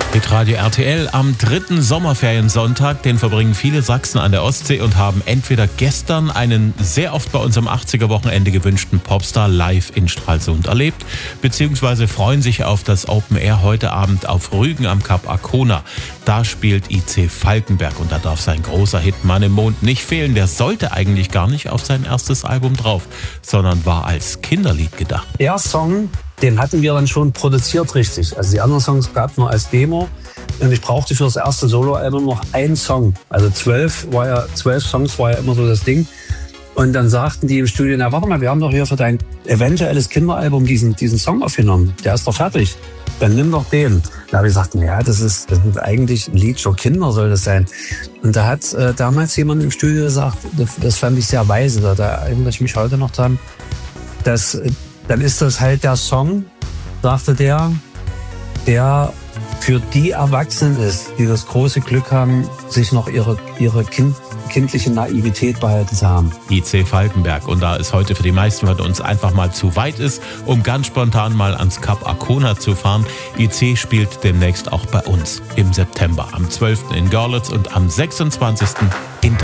Hitradio RTL am 3. Sommerferiensonntag, den verbringen viele Sachsen an der Ostsee und haben entweder gestern einen sehr oft bei unserem 80er-Wochenende gewünschten Popstar live in Stralsund erlebt, beziehungsweise freuen sich auf das Open Air heute Abend auf Rügen am Kap Arkona. Da spielt IC Falkenberg und da darf sein großer Hit Mann im Mond nicht fehlen. Der sollte eigentlich gar nicht auf sein erstes Album drauf, sondern war als Kinderlied gedacht. Der Song, den hatten wir dann schon produziert richtig. Also die anderen Songs gab es nur als Demo. Und ich brauchte für das erste Soloalbum noch einen Song. Also 12 Songs war ja immer so das Ding. Und dann sagten die im Studio, na warte mal, wir haben doch hier für dein eventuelles Kinderalbum diesen Song aufgenommen. Der ist doch fertig. Dann nimm doch den. Da habe ich gesagt, ja, das ist eigentlich ein Lied für Kinder, soll das sein. Und da hat damals jemand im Studio gesagt, das fand ich sehr weise, da erinnere ich mich heute noch dran, dann ist das halt der Song, sagte der für die Erwachsenen ist, die das große Glück haben, sich noch ihre kindliche Naivität behalten zu haben. IC Falkenberg. Und da es heute für die meisten von uns einfach mal zu weit ist, um ganz spontan mal ans Kap Arkona zu fahren, IC spielt demnächst auch bei uns im September. Am 12. in Görlitz und am 26. in